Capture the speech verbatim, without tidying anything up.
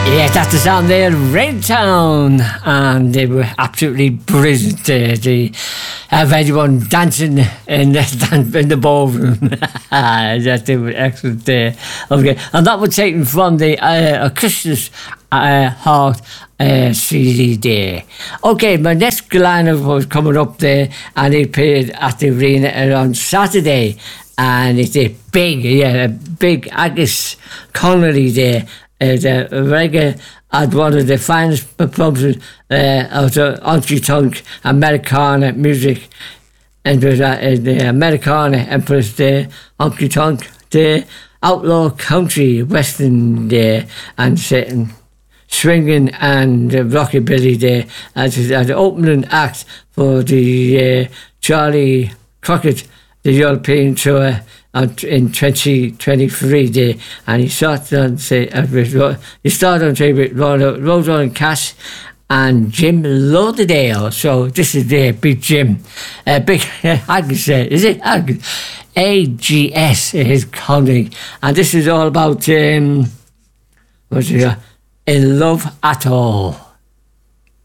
Yeah, that is on there, Raintown, and they were absolutely brilliant. Uh, they have everyone dancing in the, in the ballroom. That they were excellent there. Okay, and that was taken from the uh, Christmas uh, Heart uh, C D there. Okay, my next lineup was coming up there, and he played at the arena on Saturday, and it's a big, yeah, a big Agus Connolly there. Uh, the reggae at one of the finest performances uh, of the Honky Tonk Americana music, and it was uh, the Americana Empress, the Honky Tonk, the outlaw country western there, and sitting swinging and uh, rockabilly there as, as the opening act for the uh, Charlie Crockett, the European tour in twenty twenty-three there, and he started on say uh, with, he started on say with Roseanne Cash and Jim Lauderdale. So this is there, Big Jim, uh, Big I can say is it A G S is coming, and this is all about um, what's it? In Love at All.